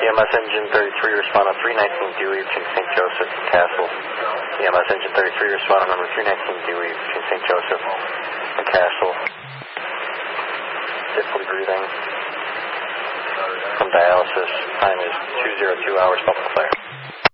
EMS engine 33, respond on 319 Dewey between St. Joseph and Castle. EMS engine 33, respond on number 319 Dewey between St. Joseph and Castle. Difficulty breathing. From dialysis. Time is 202 hours. Stop the flare.